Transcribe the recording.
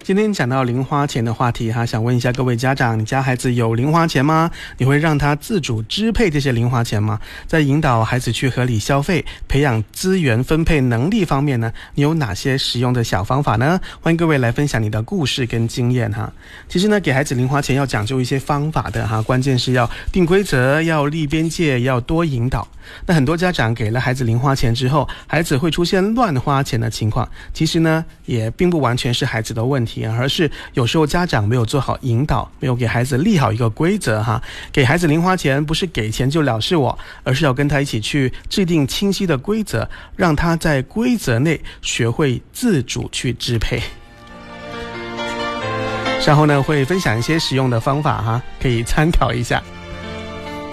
今天讲到零花钱的话题哈，想问一下各位家长，你家孩子有零花钱吗？你会让他自主支配这些零花钱吗？在引导孩子去合理消费、培养资源分配能力方面呢，你有哪些实用的小方法呢？欢迎各位来分享你的故事跟经验哈。其实呢，给孩子零花钱要讲究一些方法的哈，关键是要定规则，要立边界，要多引导。那很多家长给了孩子零花钱之后，孩子会出现乱花钱的情况，其实呢也并不完全是孩子的问题，而是有时候家长没有做好引导，没有给孩子立好一个规则哈。给孩子零花钱不是给钱就了事我，而是要跟他一起去制定清晰的规则，让他在规则内学会自主去支配。稍后呢会分享一些实用的方法哈，可以参考一下。